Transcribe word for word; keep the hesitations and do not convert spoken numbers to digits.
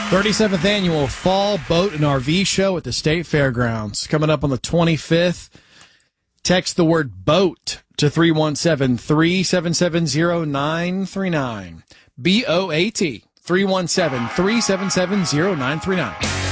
thirty-seventh Annual Fall Boat and R V Show at the State Fairgrounds. Coming up on the twenty-fifth. Text the word BOAT to three one seven, three seven seven, zero nine three nine. B O A T, three one seven, three seven seven, zero nine three nine.